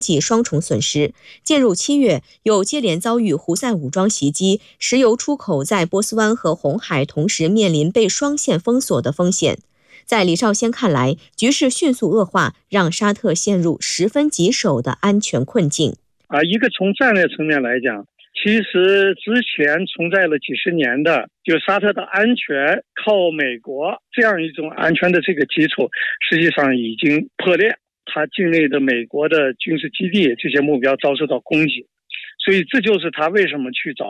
济双重损失。进入7月，又接连遭遇胡塞武装袭击，石油出口在波斯湾和红海同时面临被双线封锁的风险。在李少先看来，局势迅速恶化，让沙特陷入十分棘手的安全困境。 一个从战略层面来讲，其实之前存在了几十年的，就沙特的安全靠美国这样一种安全的这个基础，实际上已经破裂。他境内的美国的军事基地这些目标遭受到攻击，所以这就是他为什么去找